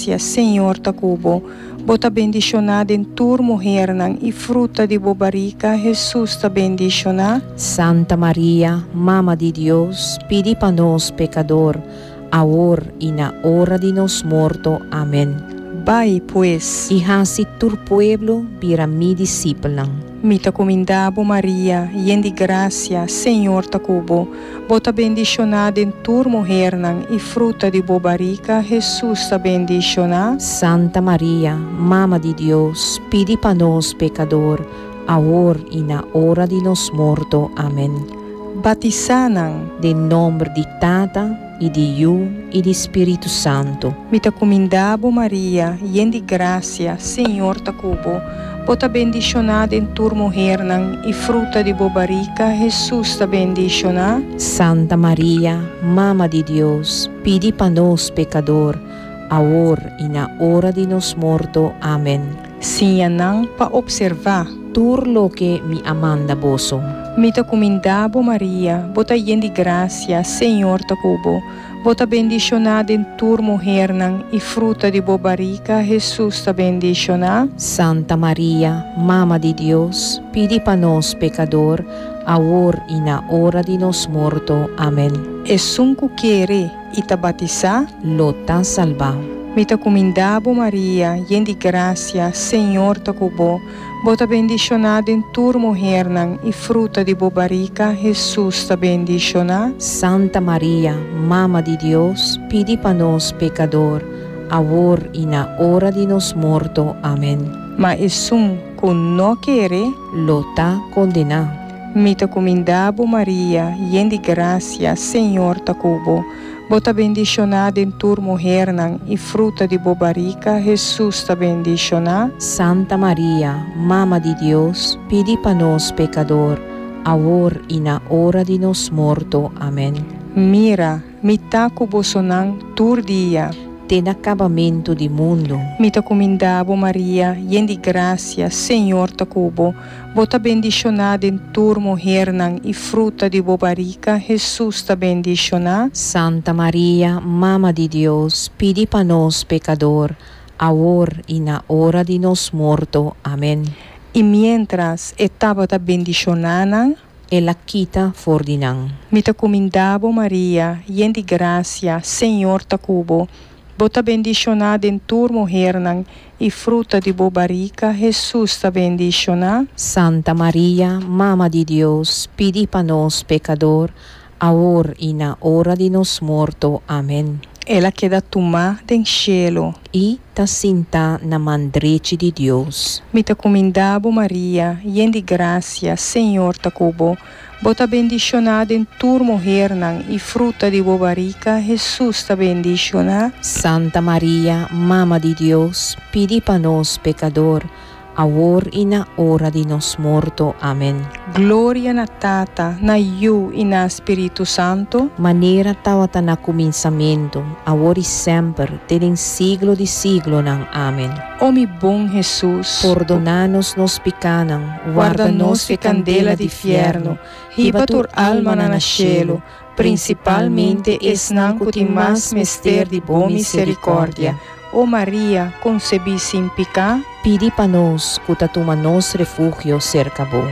gracia, Senhor ta cubo. Bota bendicionada em tua mulher e fruta de bobarica, Jesus ta bendicionada. Santa Maria, Mama de Deus, pedi para nós pecador, agora e na hora de nos morto. Amém. Vai, pues. E hasi tur pueblo, vira mi discípula. Mi ta comindabo Maria, yen de gracia, Senhor ta cubo. Bota bendicionada em tua mulher e fruta de bobarica, Jesus ta bendicionada. Santa Maria, Mama de Deus, pedi para nós pecador, agora e na hora de nos morto. Amém. Batizanan. De nome de Tata, e de Yu, e de Espírito Santo. Mi ta comindabo Maria, yen de gracia, Senhor ta cubo. Bota bendicionada em tua mulher e fruta de bobarica, Jesus ta bendicionada. Santa Maria, Mama de Deus, pedi para nós pecador, agora e na hora de nos morto. Amém. Sinyanang pa observar. Tur lo que me amanda boso. Mi ta comindabo Maria, bota yen de gracia, Senhor ta cubo. Bota bendicionada em tua mulher e fruta de bobarica, Jesus ta bendicionada. Santa Maria, Mama de Deus, pedi para nós pecador, agora e na hora de nos morto. Amém. E sunku quere e ta batizar. Lota salva. Mi ta comindabo Maria, yen de gracia, Senhor ta cubo. Bota bendicionada em tua mulher e fruta de bobarica, Jesus ta bendicionada. Santa Maria, Mama de Deus, pedi para nós pecador, agora e na hora de nos morto. Amém. Ma esum con no quere. Lota condena. Mi ta comindabo Maria, yen de gracia, Senhor ta cubo. Bota bendicionada em tua mulher e fruta de bobarica, Jesus ta bendicionada. Santa Maria, Mama de Deus, pedi para nós pecador, agora e na hora de nos morto. Amém. Mira, mi ta cubo sonan tur dia. Tem acabamento do mundo. Mi ta comindabo Maria, yen de gracia, Senhor ta cubo. Bota bendicionada em tua mulher e fruta de bobarica, Jesus ta bendicionada. Santa Maria, Mama de Deus, pedi para nós pecador, agora e na hora de nos morto. Amém. E mientras estava ta bendicionada, ela quita fordinan. mi ta comindabo Maria, yen de gracia, Senhor ta cubo. Bota bendicionada em tua mulher e fruta de bobarica, Jesus ta bendicionada. Santa Maria, Mama de Deus, pedi para nós pecador, agora e na hora de nos morto. Amém. Ela queda tomar den cielo. E ta sinta na mandrete de Deus. Mi ta comindabo Maria, yen de gracia, Senhor ta cubo. Bota bendicionada em tua mulher e fruta de bobarica, Jesus ta bendicionada. Santa Maria, Mama de Deus, pedi para nós pecador, agora e na hora de nos morto. Amém. Glória na Tata, na Yu e na Espírito Santo. Maneira tawata na começamento, agora e sempre, terem siglo de siglo nang. Amém. Ó mi bom Jesus, Perdona-nos nos pecados, guarda-nos de candela de fierno, riba tur alma na cielo, principalmente esnan que tem mais mister de boa misericórdia. Ó Maria, concebi sem pecar, pedi para nós que tatuma nos refúgio cerca bom.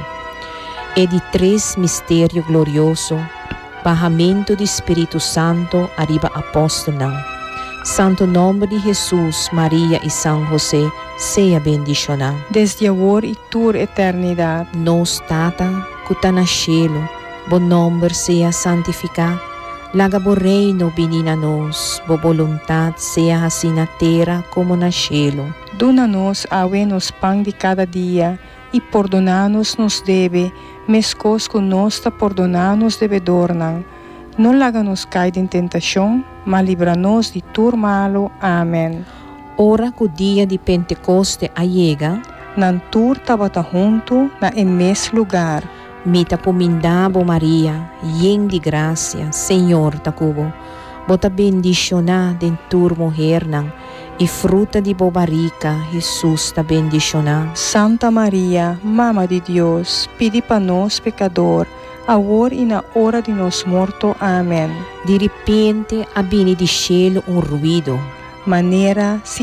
E de três mistério glorioso, barramento do Espírito Santo, arriba apóstolo. Santo nome de Jesus, Maria e São José, seja bendicionado. desde agora e tur eternidade. Nos Tata, que está na cielo, bom nome seja santificado. Laga bo reino benina nos, bo voluntad seja assim na terra como na cielo. Dona-nos nos pão de cada dia e perdona-nos nos deve, mescos que nós ta perdonamos devedornan. Não laga-nos cair em tentação, mas livra-nos de tur malo. Amém. Ora que o dia de Pentecoste chega, Nan tur tabata junto na emes lugar. mita pomindabo Maria, yen de graça, Senhor takubo. Bota bendicionada em tur mulher nang, e fruta de bobarica, Jesus ta bendicionada. Santa Maria, Mama de Deus, pedi para nós pecador, agora e na hora de nos morto. Amém. De repente, abine de cielo ruído. Maneira